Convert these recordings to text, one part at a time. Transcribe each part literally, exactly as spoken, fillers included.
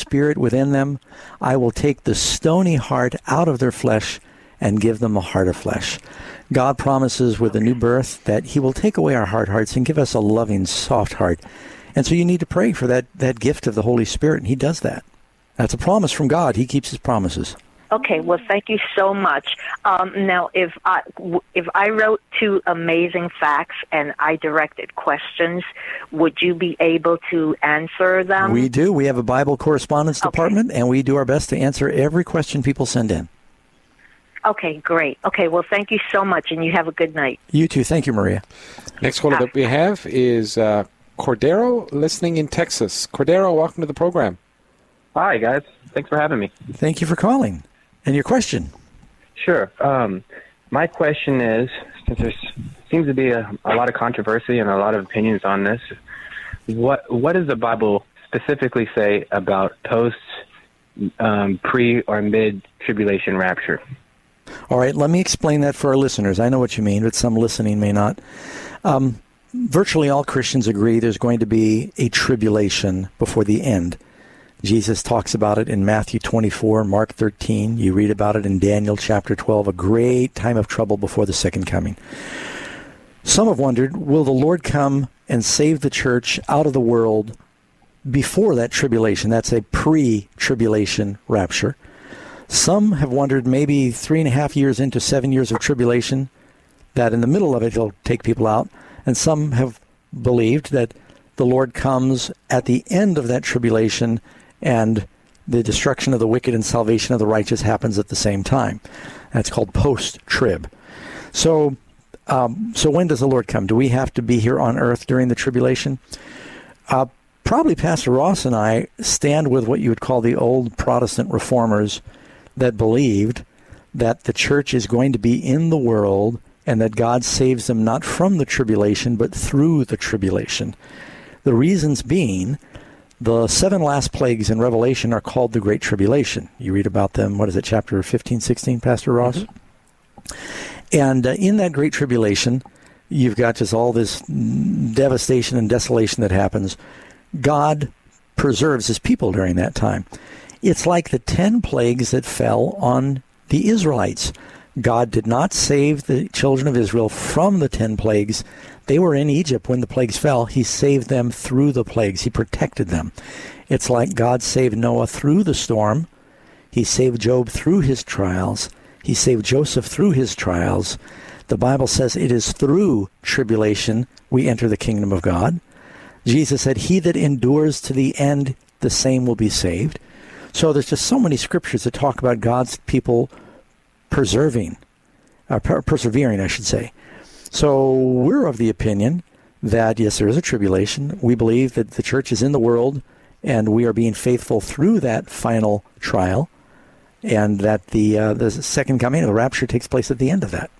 Spirit within them, I will take the stony heart out of their flesh and give them a heart of flesh. God promises with the new birth that he will take away our hard hearts and give us a loving, soft heart. And so you need to pray for that, that gift of the Holy Spirit, and he does that. That's a promise from God. He keeps his promises. Okay, well, thank you so much. Um, now, if I, if I wrote two amazing facts and I directed questions, would you be able to answer them? We do. We have a Bible correspondence department, okay, and we do our best to answer every question people send in. Okay, great. Okay, well, thank you so much, and you have a good night. You too. Thank you, Maria. Next caller that we have is uh, Cordero, listening in Texas. Cordero, welcome to the program. Hi, guys. Thanks for having me. Thank you for calling. And your question? Sure. Um, my question is, since there seems to be a, a lot of controversy and a lot of opinions on this, what what does the Bible specifically say about post, um, pre, or mid-tribulation rapture? All right, let me explain that for our listeners. I know what you mean, but some listening may not. Um, virtually all Christians agree there's going to be a tribulation before the end. Jesus talks about it in Matthew twenty-four, Mark thirteen. You read about it in Daniel chapter twelve, a great time of trouble before the second coming. Some have wondered, will the Lord come and save the church out of the world before that tribulation? That's a pre-tribulation rapture. Some have wondered, maybe three and a half years into seven years of tribulation, that in the middle of it he'll take people out. And some have believed that the Lord comes at the end of that tribulation and the destruction of the wicked and salvation of the righteous happens at the same time. That's called post-trib. So, um, so when does the Lord come? Do we have to be here on earth during the tribulation? Uh, probably Pastor Ross and I stand with what you would call the old Protestant reformers that believed that the church is going to be in the world and that God saves them not from the tribulation, but through the tribulation. The reasons being, the seven last plagues in Revelation are called the Great Tribulation. You read about them, what is it, chapter fifteen, sixteen, Pastor Ross? Mm-hmm. And uh, in that Great Tribulation, you've got just all this devastation and desolation that happens. God preserves his people during that time. It's like the ten plagues that fell on the Israelites. God did not save the children of Israel from the ten plagues. They were in Egypt when the plagues fell. He saved them through the plagues. He protected them. It's like God saved Noah through the storm. He saved Job through his trials. He saved Joseph through his trials. The Bible says it is through tribulation we enter the kingdom of God. Jesus said, he that endures to the end, the same will be saved. So there's just so many scriptures that talk about God's people preserving, uh, per- persevering, I should say. So we're of the opinion that, yes, there is a tribulation. We believe that the church is in the world and we are being faithful through that final trial, and that the uh, the second coming, the rapture, takes place at the end of that.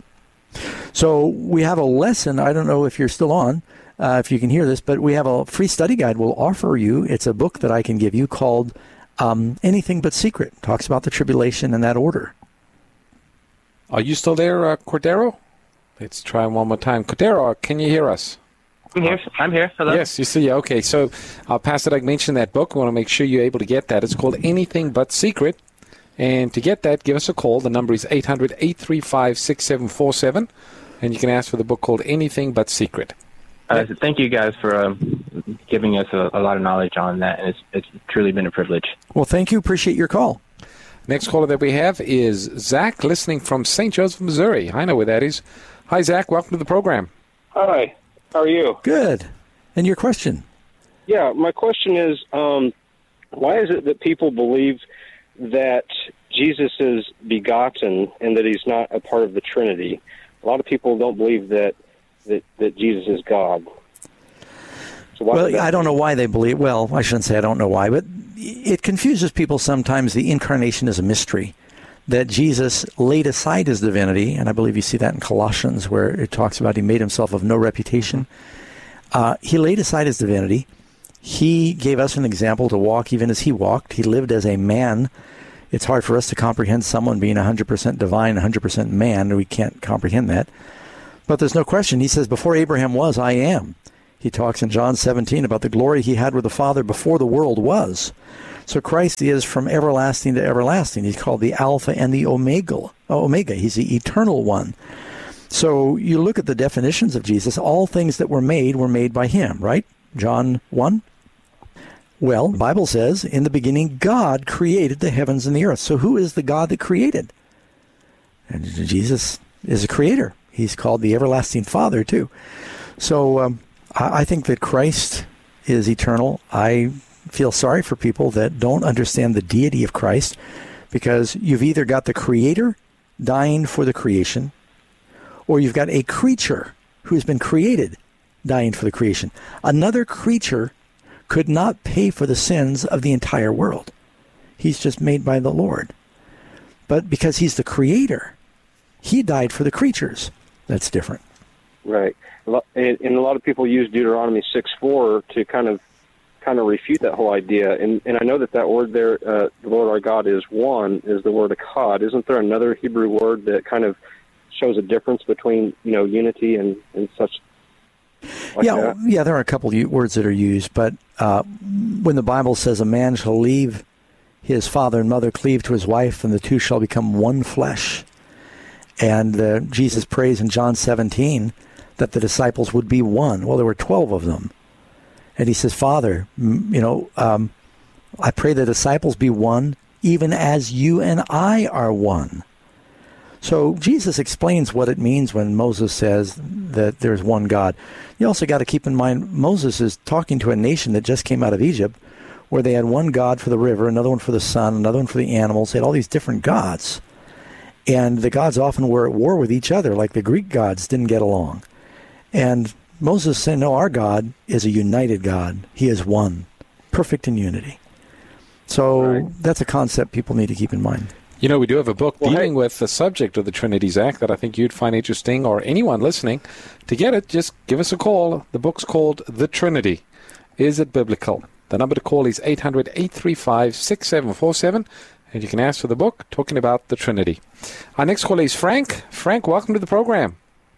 So we have a lesson. I don't know if you're still on, uh, if you can hear this, but we have a free study guide we'll offer you. It's a book that I can give you called um, Anything But Secret. It talks about the tribulation in that order. Are you still there, uh, Cordero? Let's try one more time. Cordero, can you hear us? I'm here. I'm here. Hello. Yes, you see. Okay, so uh, Pastor Doug mentioned that book. We want to make sure you're able to get that. It's called Anything But Secret. And to get that, give us a call. The number is eight hundred, eight three five, six seven four seven. And you can ask for the book called Anything But Secret. Uh, so thank you guys for um, giving us a, a lot of knowledge on that. And it's, it's truly been a privilege. Well, thank you. Appreciate your call. Next caller that we have is Zach, listening from Saint Joseph, Missouri. I know where that is. Hi, Zach. Welcome to the program. Hi. How are you? Good. And your question? Yeah, my question is, um, why is it that people believe that Jesus is begotten and that he's not a part of the Trinity? A lot of people don't believe that that, that Jesus is God. So why well, I don't know why they believe. Well, I shouldn't say I don't know why, but it confuses people sometimes. The incarnation is a mystery. That Jesus laid aside his divinity, and I believe you see that in Colossians where it talks about he made himself of no reputation. Uh, he laid aside his divinity. He gave us an example to walk even as he walked. He lived as a man. It's hard for us to comprehend someone being one hundred percent divine, one hundred percent man. We can't comprehend that. But there's no question. He says, before Abraham was, I am. He talks in John seventeen about the glory he had with the Father before the world was. So Christ is from everlasting to everlasting. He's called the Alpha and the Omega. Omega. He's the eternal one. So you look at the definitions of Jesus, all things that were made were made by him, right? John one. Well, the Bible says, in the beginning, God created the heavens and the earth. So who is the God that created? And Jesus is a creator. He's called the everlasting Father, too. So um, I, I think that Christ is eternal. I feel sorry for people that don't understand the deity of Christ, because you've either got the creator dying for the creation, or you've got a creature who's been created dying for the creation. Another creature could not pay for the sins of the entire world. He's just made by the Lord. But because he's the creator, he died for the creatures. That's different. Right. And a lot of people use Deuteronomy six four to kind of kind of refute that whole idea. And, and I know that that word there, uh, the Lord our God is one, is the word echad. Isn't there another Hebrew word that kind of shows a difference between, you know, unity and, and such? Like yeah, that? yeah, there are a couple of words that are used, but uh, when the Bible says a man shall leave his father and mother, cleave to his wife, and the two shall become one flesh. And uh, Jesus prays in John seventeen that the disciples would be one. Well, there were twelve of them. And he says, Father, you know, um, I pray the disciples be one, even as you and I are one. So Jesus explains what it means when Moses says that there's one God. You also got to keep in mind, Moses is talking to a nation that just came out of Egypt, where they had one God for the river, another one for the sun, another one for the animals. They had all these different gods. And the gods often were at war with each other, like the Greek gods didn't get along. And Moses said, no, our God is a united God. He is one, perfect in unity. So right. That's a concept people need to keep in mind. You know, we do have a book well, dealing hey. with the subject of the Trinity, Zach, that I think you'd find interesting, or anyone listening. To get it, just give us a call. The book's called The Trinity. Is it biblical? The number to call is eight hundred, eight three five, six seven four seven, and you can ask for the book talking about the Trinity. Our next caller is Frank. Frank, welcome to the program.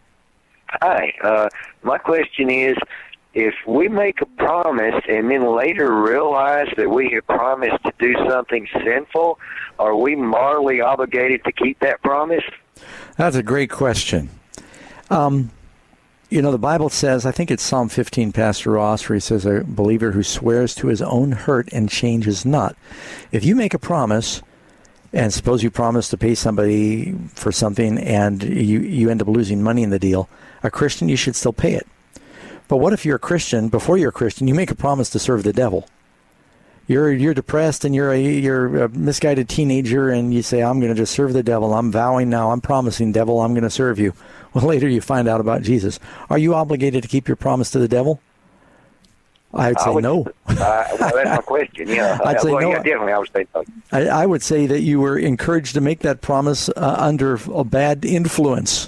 Hi. Uh, my question is, if we make a promise and then later realize that we have promised to do something sinful, are we morally obligated to keep that promise? That's a great question. Um, you know, the Bible says, I think it's Psalm fifteen, Pastor Ross, where he says, a believer who swears to his own hurt and changes not. If you make a promise, and suppose you promise to pay somebody for something and you, you end up losing money in the deal, a Christian, you should still pay it. But what if you're a Christian, before you're a Christian, you make a promise to serve the devil? You're you're depressed and you're a, you're a misguided teenager and you say, I'm going to just serve the devil. I'm vowing now, I'm promising, devil, I'm going to serve you. Well, later you find out about Jesus. Are you obligated to keep your promise to the devil? I'd say I would, no. uh, well, that's my question, yeah. I'd say well, no. Yeah, definitely, I would say no. I, I would say that you were encouraged to make that promise uh, under a bad influence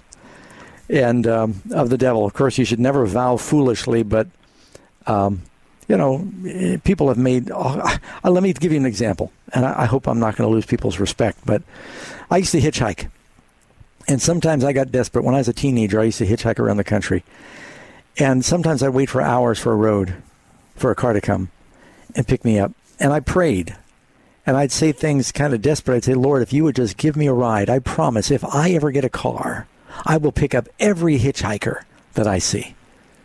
and um, of the devil. Of course, you should never vow foolishly, but, um, you know, people have made... Oh, uh, let me give you an example, and I, I hope I'm not going to lose people's respect, but I used to hitchhike, and sometimes I got desperate. When I was a teenager, I used to hitchhike around the country, and sometimes I'd wait for hours for a road, for a car to come and pick me up, and I prayed, and I'd say things kind of desperate. I'd say, Lord, if you would just give me a ride, I promise if I ever get a car, I will pick up every hitchhiker that I see.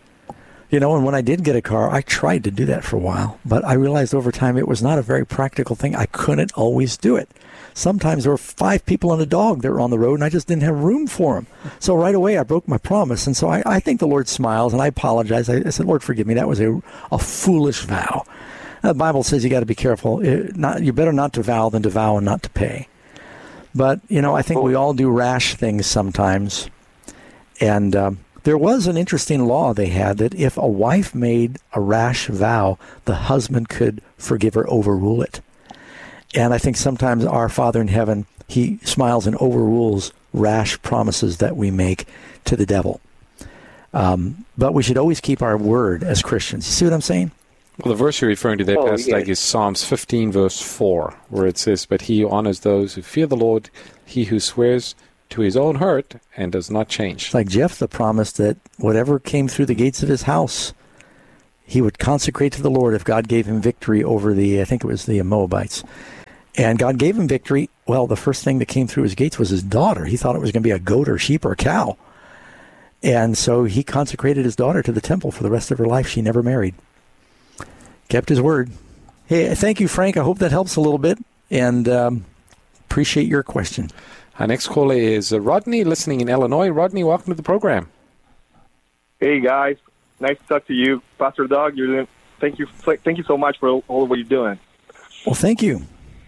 You know, and when I did get a car, I tried to do that for a while, but I realized over time it was not a very practical thing. I couldn't always do it. Sometimes there were five people and a dog that were on the road, and I just didn't have room for them. So right away, I broke my promise, and so I, I think the Lord smiles, and I apologized. I, I said, Lord, forgive me. That was a, a foolish vow. Now, the Bible says you got to be careful. It, not, you're better not to vow than to vow and not to pay. But, you know, I think we all do rash things sometimes. And um, there was an interesting law they had that if a wife made a rash vow, the husband could forgive or overrule it. And I think sometimes our Father in heaven, he smiles and overrules rash promises that we make to the devil. Um, but we should always keep our word as Christians. You see what I'm saying? Well, the verse you're referring to there, Oh, Pastor yeah. Doug, is Psalms fifteen, verse four, where it says, But he who honors those who fear the Lord, he who swears to his own hurt and does not change. It's like Jephthah promised that whatever came through the gates of his house, he would consecrate to the Lord if God gave him victory over the, I think it was the Moabites. And God gave him victory. Well, the first thing that came through his gates was his daughter. He thought it was going to be a goat or sheep or a cow. And so he consecrated his daughter to the temple for the rest of her life. She never married. Kept his word. Hey, thank you, Frank. I hope that helps a little bit. And um, appreciate your question. Our next caller is uh, Rodney, listening in Illinois. Rodney, welcome to the program. Hey, guys. Nice to talk to you. Pastor Doug, you're doing, thank you thank you so much for all what you're doing. Well, thank you.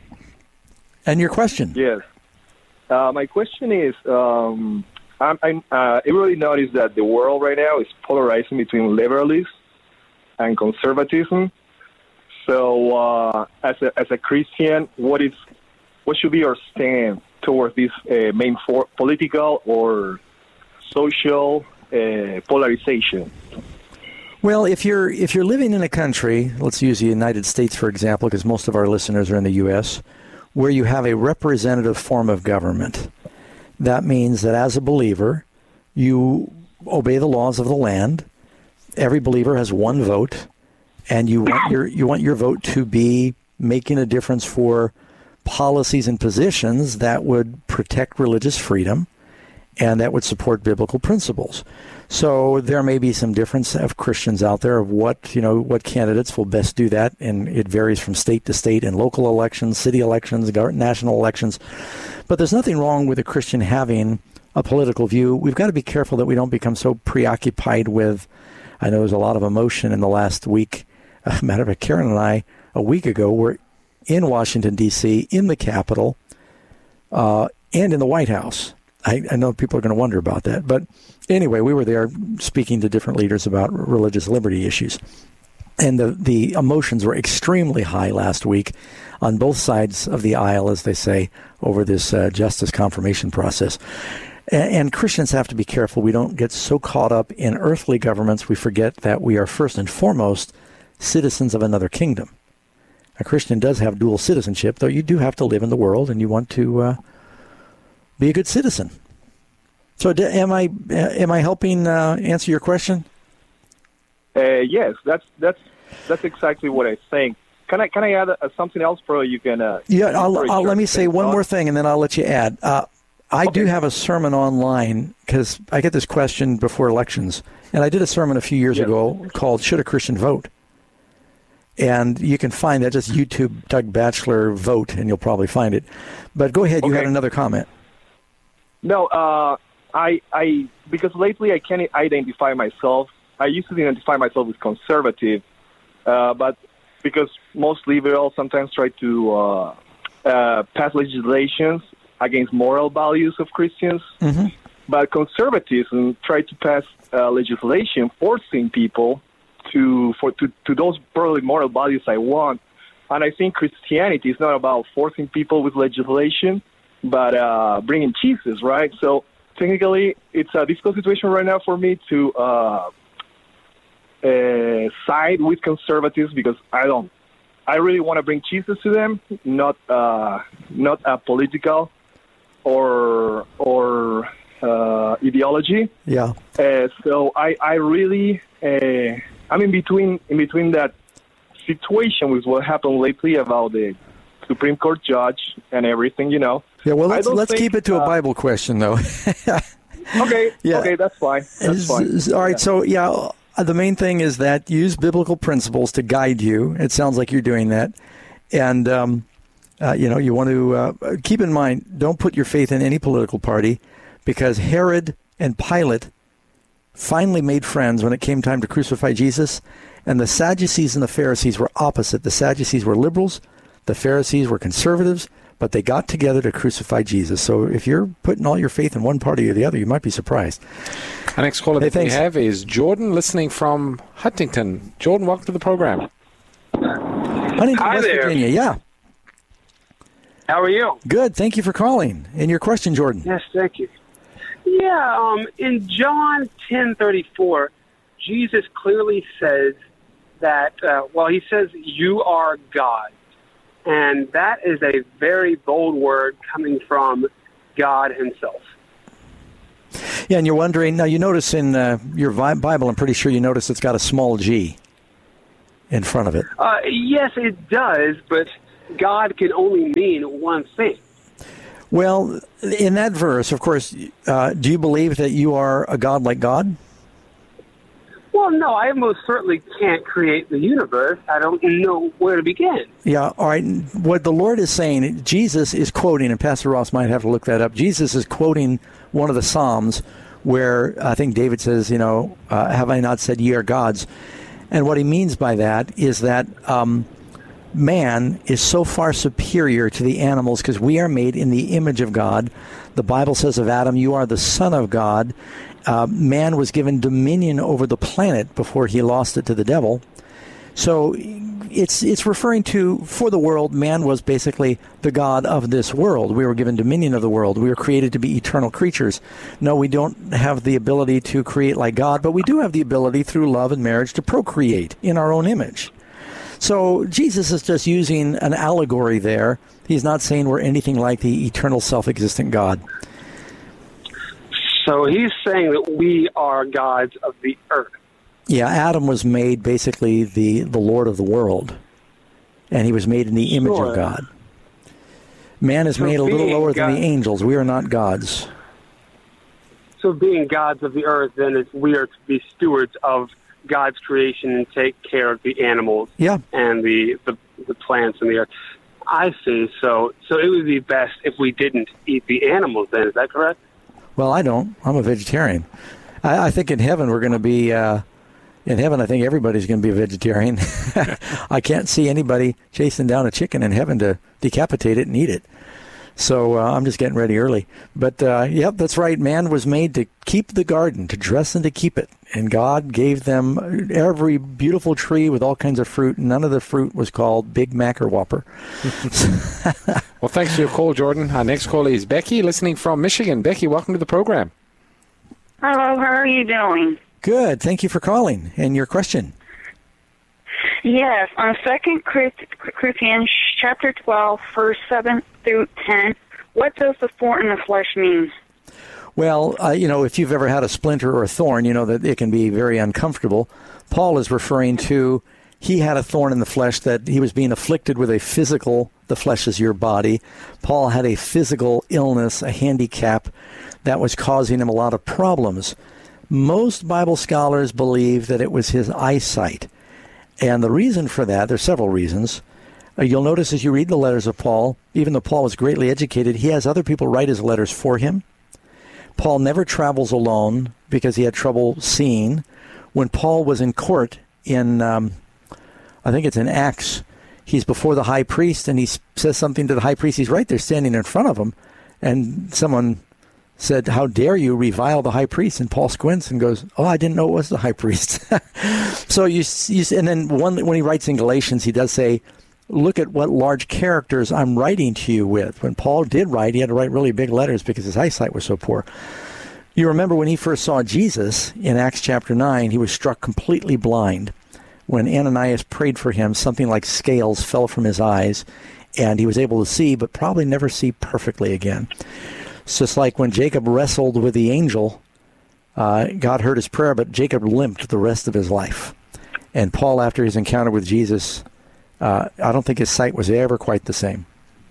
And your question? Yes. Uh, my question is, um, I'm, I'm, uh, everybody noticed that the world right now is polarizing between liberalism and conservatism. So, uh, as a as a Christian, what is what should be our stand towards this uh, main for political or social uh, polarization? Well, if you're if you're living in a country, let's use the United States for example, because most of our listeners are in the U S, where you have a representative form of government, that means that as a believer, you obey the laws of the land. Every believer has one vote, and you want your you want your vote to be making a difference for policies and positions that would protect religious freedom and that would support biblical principles. So there may be some difference of Christians out there of what, you know, what candidates will best do that, and it varies from state to state in local elections, city elections, national elections. But there's nothing wrong with a Christian having a political view. We've got to be careful that we don't become so preoccupied with, I know there's a lot of emotion in the last week. As a matter of fact, Karen and I, a week ago, were in Washington, D C, in the Capitol, uh, and in the White House. I, I know people are going to wonder about that. But anyway, we were there speaking to different leaders about religious liberty issues. And the, the emotions were extremely high last week on both sides of the aisle, as they say, over this uh, justice confirmation process. And, and Christians have to be careful. We don't get so caught up in earthly governments, we forget that we are first and foremost citizens of another kingdom. A Christian does have dual citizenship, though you do have to live in the world, and you want to uh, be a good citizen. So, d- am I uh, am I helping uh, answer your question? Uh, yes, that's that's that's exactly what I think. Can I can I add uh, something else, bro? You can. Uh, yeah, I'll, I'll, let me say one more thing, and then I'll let you add. Uh, I okay. do have a sermon online because I get this question before elections, and I did a sermon a few years yes. ago called "Should a Christian Vote?" And you can find that, just YouTube Doug Batchelor vote, and you'll probably find it. But go ahead, you okay. had another comment. No, uh, I, I, because lately I can't identify myself. I used to identify myself as conservative, uh, but because most liberals sometimes try to uh, uh, pass legislations against moral values of Christians, mm-hmm. but conservatism try to pass uh, legislation forcing people to for to, to those probably moral values I want. And I think Christianity is not about forcing people with legislation, but uh, bringing Jesus, right? So technically, it's a difficult situation right now for me to uh, uh, side with conservatives because I don't. I really want to bring Jesus to them, not uh, not a political or or uh, ideology. Yeah. Uh, so I I really. Uh, I'm in between in between that situation with what happened lately about the Supreme Court judge and everything, you know. Yeah, well, let's let's think, keep it to uh, a Bible question, though. okay, yeah. okay, that's fine. That's fine. All right, yeah. so, yeah, the main thing is that use biblical principles to guide you. It sounds like you're doing that. And, um, uh, you know, you want to uh, keep in mind, don't put your faith in any political party, because Herod and Pilate finally made friends when it came time to crucify Jesus, and the Sadducees and the Pharisees were opposite. The Sadducees were liberals, the Pharisees were conservatives, but they got together to crucify Jesus. So if you're putting all your faith in one party or the other, you might be surprised. Our next caller hey, that thanks. we have is Jordan, listening from Huntington. Jordan, welcome to the program. Huntington, Hi West there. Virginia, yeah. How are you? Good, thank you for calling. And your question, Jordan? Yes, thank you. Yeah, um, in John ten thirty-four, Jesus clearly says that, uh, well, he says, you are God. And that is a very bold word coming from God himself. Yeah, and you're wondering, now you notice in uh, your Bible, I'm pretty sure you notice it's got a small g. in front of it. Uh, yes, it does, but God can only mean one thing. Well, in that verse, of course, uh, do you believe that you are a God like God? Well, no, I most certainly can't create the universe. I don't know where to begin. Yeah, all right. What the Lord is saying, Jesus is quoting, and Pastor Ross might have to look that up. Jesus is quoting one of the Psalms where I think David says, you know, uh, have I not said ye are gods? And what he means by that is that um, man is so far superior to the animals because we are made in the image of God. The Bible says of Adam, you are the son of God. Uh, man was given dominion over the planet before he lost it to the devil. So it's it's referring to, for the world, man was basically the God of this world. We were given dominion of the world. We were created to be eternal creatures. No, we don't have the ability to create like God, but we do have the ability through love and marriage to procreate in our own image. So Jesus is just using an allegory there. He's not saying we're anything like the eternal self-existent God. So he's saying that we are gods of the earth. Yeah, Adam was made basically the, the Lord of the world, and he was made in the image Sure. of God. Man is So made a little being lower than God- the angels. We are not gods. So being gods of the earth, then it's, we are to be stewards of God's creation and take care of the animals Yeah. and the, the, the plants and the earth. I see. So so it would be best if we didn't eat the animals then. Is that correct? Well, I don't. I'm a vegetarian. I, I think in heaven we're going to be... Uh, in heaven, I think everybody's going to be a vegetarian. I can't see anybody chasing down a chicken in heaven to decapitate it and eat it. So uh, I'm just getting ready early. But, uh, yep, that's right. Man was made to keep the garden, to dress and to keep it. And God gave them every beautiful tree with all kinds of fruit. None of the fruit was called Big Mac or Whopper. Well, thanks for your call, Jordan. Our next caller is Becky, listening from Michigan. Becky, welcome to the program. Hello, how are you doing? Good. Thank you for calling. And your question? Yes, on Second Corinthians chapter twelve, verse seven through ten, what does the thorn in the flesh mean? Well, uh, you know, if you've ever had a splinter or a thorn, you know that it can be very uncomfortable. Paul is referring to, he had a thorn in the flesh, that he was being afflicted with a physical, the flesh is your body. Paul had a physical illness, a handicap that was causing him a lot of problems. Most Bible scholars believe that it was his eyesight. And the reason for that, there's several reasons. Uh, you'll notice as you read the letters of Paul, even though Paul was greatly educated, he has other people write his letters for him. Paul never travels alone because he had trouble seeing. When Paul was in court in, um, I think it's in Acts, he's before the high priest and he says something to the high priest. He's right there standing in front of him. And someone said, how dare you revile the high priest? And Paul squints and goes, oh, I didn't know it was the high priest. So you, you and then one, when he writes in Galatians, he does say, look at what large characters I'm writing to you with. When Paul did write, he had to write really big letters because his eyesight was so poor. You remember when he first saw Jesus in Acts chapter nine, he was struck completely blind. When Ananias prayed for him, something like scales fell from his eyes, and he was able to see, but probably never see perfectly again. It's just like when Jacob wrestled with the angel, uh, God heard his prayer, but Jacob limped the rest of his life. And Paul, after his encounter with Jesus, uh, I don't think his sight was ever quite the same.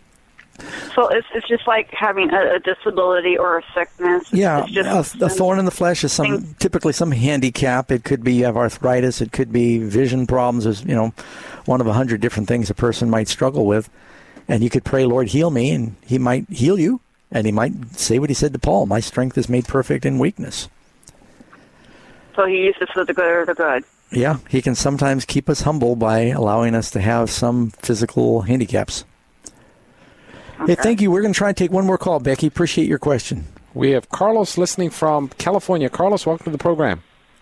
So it's it's just like having a, a disability or a sickness. It's, Yeah, it's just a, a thorn in the flesh is some typically some handicap. It could be you have arthritis. It could be vision problems. There's, you know, one of a hundred different things a person might struggle with. And you could pray, Lord, heal me, and he might heal you. And he might say what he said to Paul, my strength is made perfect in weakness. So he uses for the good or the good. Yeah, he can sometimes keep us humble by allowing us to have some physical handicaps. Okay. Hey, thank you. We're going to try and take one more call, Becky. Appreciate your question. We have Carlos listening from California. Carlos, welcome to the program.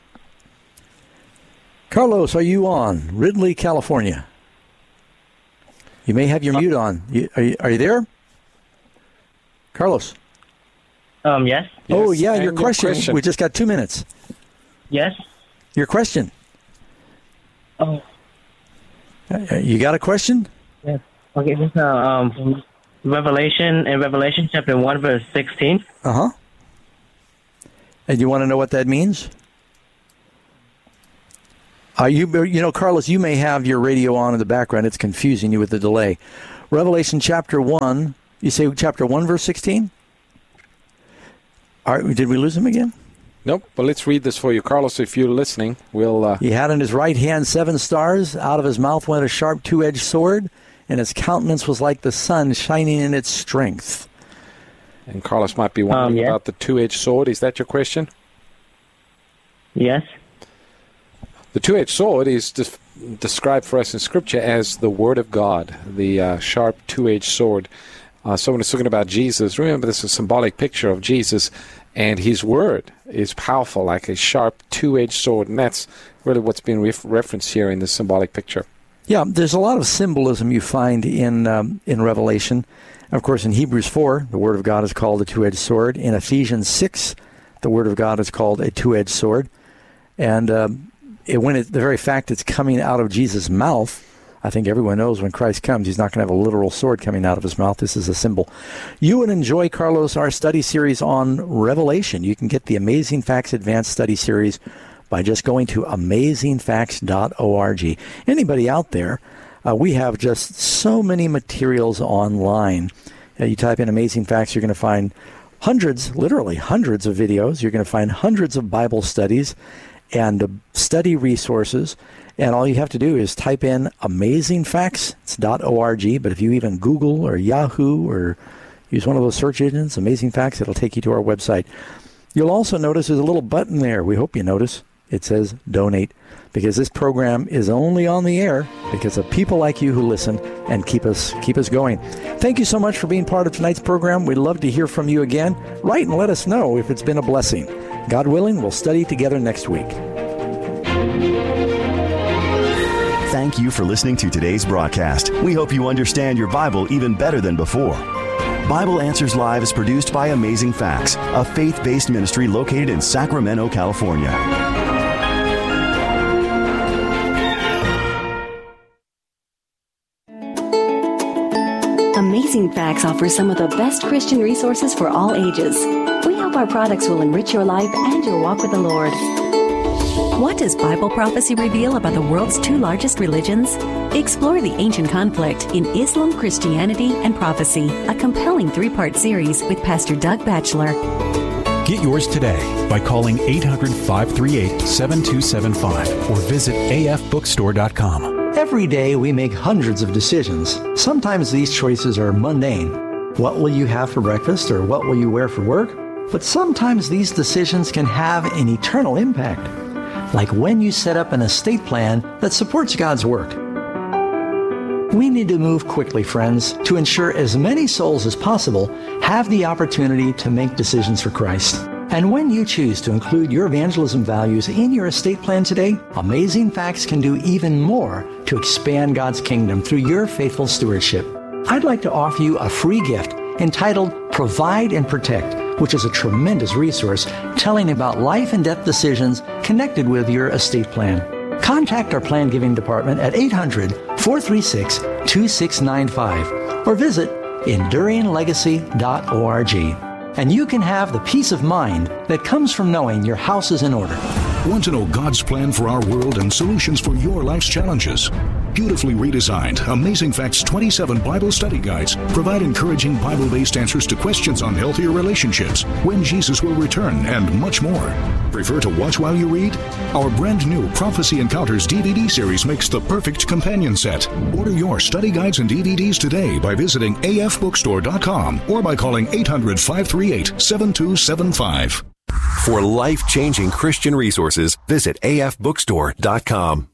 Carlos, are you on? Ridley, California. You may have your uh, mute on. You, are, you, are you there? Carlos. Um, yes. Oh, yes. yeah, and your question. your question. We just got two minutes. Yes. Your question. Oh. Uh, you got a question? Yes. Okay, this is uh, um, Revelation, in Revelation chapter one, verse sixteen. Uh-huh. And you want to know what that means? Uh, you, you know, Carlos, you may have your radio on in the background. It's confusing you with the delay. Revelation chapter one, you say chapter one, verse sixteen? All right, did we lose him again? Nope. Well, let's read this for you. Carlos, if you're listening, we'll... Uh... He had in his right hand seven stars. Out of his mouth went a sharp two-edged sword, and his countenance was like the sun shining in its strength. And Carlos might be wondering um, yeah. about the two-edged sword. Is that your question? Yes. The two-edged sword is des- described for us in Scripture as the Word of God, the uh, sharp two-edged sword. Uh, someone is talking about Jesus. Remember, this is a symbolic picture of Jesus, and his Word is powerful, like a sharp two-edged sword, and that's really what's being ref- referenced here in this symbolic picture. Yeah, there's a lot of symbolism you find in um, in Revelation. Of course, in Hebrews four, the Word of God is called a two-edged sword. In Ephesians six, the Word of God is called a two-edged sword. And um, it, when it, the very fact it's coming out of Jesus' mouth, I think everyone knows when Christ comes, he's not going to have a literal sword coming out of his mouth. This is a symbol. You would enjoy, Carlos, our study series on Revelation. You can get the Amazing Facts Advanced Study Series by just going to amazing facts dot org. Anybody out there, uh, we have just so many materials online. Uh, you type in Amazing Facts, you're going to find hundreds, literally hundreds of videos. You're going to find hundreds of Bible studies and uh, study resources. And all you have to do is type in amazing facts dot org. But if you even Google or Yahoo or use one of those search engines, Amazing Facts, it'll take you to our website. You'll also notice there's a little button there. We hope you notice. It says donate, because this program is only on the air because of people like you who listen and keep us keep us going. Thank you so much for being part of tonight's program. We'd love to hear from you again. Write and let us know if it's been a blessing. God willing, we'll study together next week. Thank you for listening to today's broadcast. We hope you understand your Bible even better than before. Bible Answers Live is produced by Amazing Facts, a faith-based ministry located in Sacramento, California. Amazing Facts offers some of the best Christian resources for all ages. We hope our products will enrich your life and your walk with the Lord. What does Bible prophecy reveal about the world's two largest religions? Explore the ancient conflict in Islam, Christianity, and Prophecy, a compelling three-part series with Pastor Doug Batchelor. Get yours today by calling eight hundred, five three eight, seven two seven five or visit a f bookstore dot com. Every day we make hundreds of decisions. Sometimes these choices are mundane. What will you have for breakfast, or what will you wear for work? But sometimes these decisions can have an eternal impact. Like when you set up an estate plan that supports God's work. We need to move quickly, friends, to ensure as many souls as possible have the opportunity to make decisions for Christ. And when you choose to include your evangelism values in your estate plan today, Amazing Facts can do even more to expand God's kingdom through your faithful stewardship. I'd like to offer you a free gift entitled Provide and Protect, which is a tremendous resource telling about life and death decisions connected with your estate plan. Contact our plan giving department at eight hundred, four three six, two six nine five or visit enduring legacy dot org. And you can have the peace of mind that comes from knowing your house is in order. Want to know God's plan for our world and solutions for your life's challenges? Beautifully redesigned, Amazing Facts twenty-seven Bible study guides provide encouraging Bible-based answers to questions on healthier relationships, when Jesus will return, and much more. Prefer to watch while you read? Our brand new Prophecy Encounters D V D series makes the perfect companion set. Order your study guides and D V Ds today by visiting a f bookstore dot com or by calling eight hundred, five three eight, seven two seven five. For life-changing Christian resources, visit a f bookstore dot com.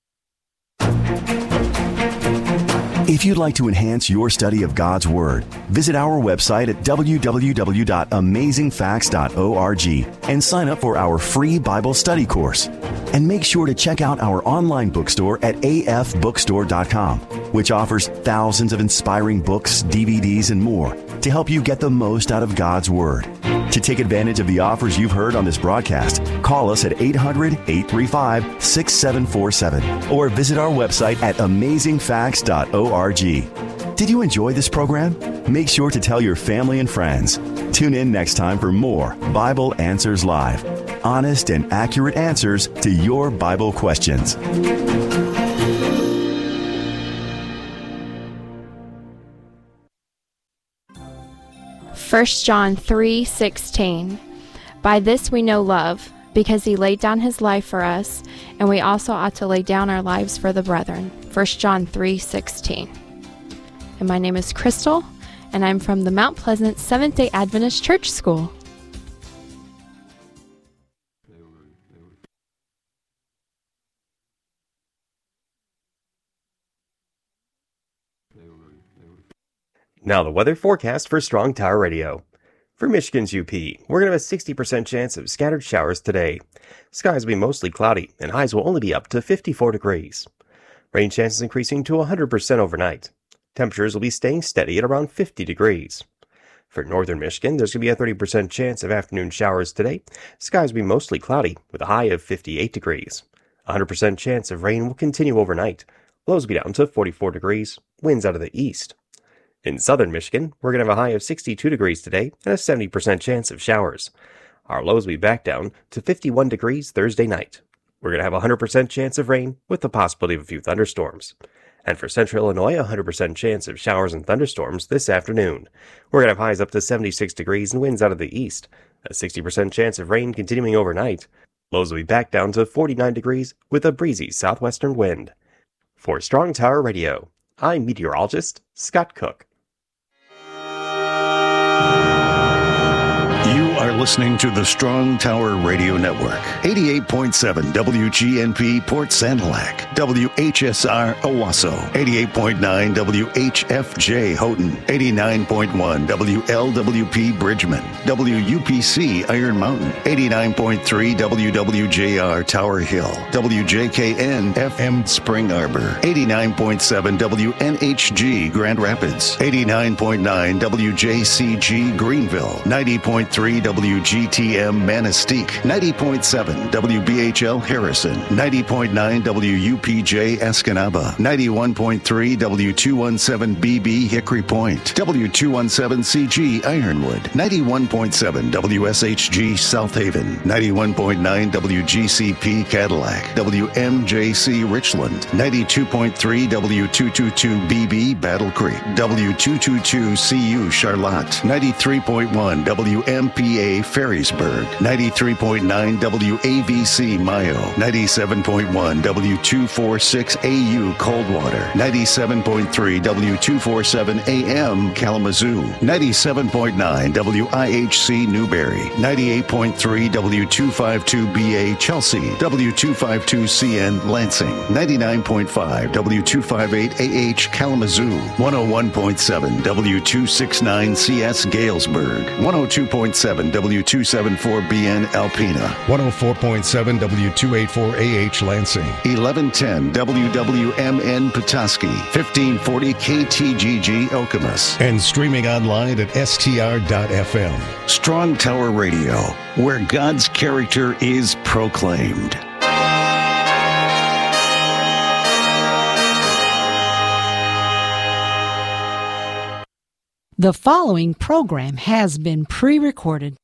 If you'd like to enhance your study of God's Word, visit our website at w w w dot amazing facts dot org and sign up for our free Bible study course. And make sure to check out our online bookstore at a f bookstore dot com, which offers thousands of inspiring books, D V Ds, and more to help you get the most out of God's Word. To take advantage of the offers you've heard on this broadcast, call us at eight hundred, eight three five, six seven four seven or visit our website at amazing facts dot org. Did you enjoy this program? Make sure to tell your family and friends. Tune in next time for more Bible Answers Live. honest and accurate answers to your Bible questions. First John three sixteen. By this we know love, because he laid down his life for us, and we also ought to lay down our lives for the brethren. First John three sixteen. And my name is Crystal, and I'm from the Mount Pleasant Seventh-day Adventist Church School. Now the weather forecast for Strong Tower Radio. For Michigan's U P, we're going to have a sixty percent chance of scattered showers today. Skies will be mostly cloudy, and highs will only be up to fifty-four degrees. Rain chances increasing to one hundred percent overnight. Temperatures will be staying steady at around fifty degrees. For northern Michigan, there's going to be a thirty percent chance of afternoon showers today. Skies will be mostly cloudy, with a high of fifty-eight degrees. A one hundred percent chance of rain will continue overnight. Lows will be down to forty-four degrees. Winds out of the east. In southern Michigan, we're going to have a high of sixty-two degrees today and a seventy percent chance of showers. Our lows will be back down to fifty-one degrees Thursday night. We're going to have a one hundred percent chance of rain with the possibility of a few thunderstorms. And for central Illinois, a one hundred percent chance of showers and thunderstorms this afternoon. We're going to have highs up to seventy-six degrees and winds out of the east. A sixty percent chance of rain continuing overnight. Lows will be back down to forty-nine degrees with a breezy southwestern wind. For Strong Tower Radio, I'm meteorologist Scott Cook. You are listening to the Strong Tower Radio Network. eighty-eight point seven W G N P Port Sanilac, W H S R Owasso, eighty-eight point nine W H F J Houghton, eighty-nine point one W L W P Bridgman, W U P C Iron Mountain, eighty-nine point three W W J R Tower Hill, W J K N F M Spring Arbor, eighty-nine point seven W N H G Grand Rapids, eighty-nine point nine W J C G Greenville, ninety point three W G T M Manistee, ninety point seven W B H L Harrison, ninety point nine W U P J Escanaba, ninety-one point three W two seventeen B B Hickory Point, W two seventeen C G Ironwood, ninety-one point seven W S H G South Haven, ninety-one point nine W G C P Cadillac, W M J C Richland, ninety-two point three W two twenty-two B B Battle Creek, W two twenty-two C U Charlotte, ninety-three point one W M P A Ferrisburg, ninety-three point nine W A V C Mayo, ninety-seven point one W two forty-six A U Coldwater, ninety-seven point three W two forty-seven A M Kalamazoo, ninety-seven point nine W I H C Newberry, ninety-eight point three W two fifty-two B A Chelsea, W two fifty-two C N Lansing, ninety-nine point five W two fifty-eight A H Kalamazoo, one oh one point seven W two sixty-nine C S Galesburg, one oh two point seven W two seventy-four B N Alpena, one oh four point seven W two eighty-four A H Lansing, eleven ten W W M N Petoskey, fifteen forty K T G G Okemos, and streaming online at S T R dot F M. Strong Tower Radio, where God's character is proclaimed. The following program has been pre-recorded.